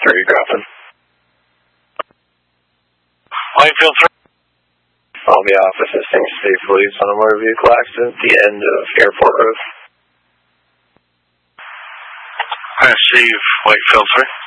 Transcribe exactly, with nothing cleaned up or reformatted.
three, dropping. Whitefield three. All the officers think State Police on a motor vehicle accident at the end of Airport Road. I receive Whitefield three.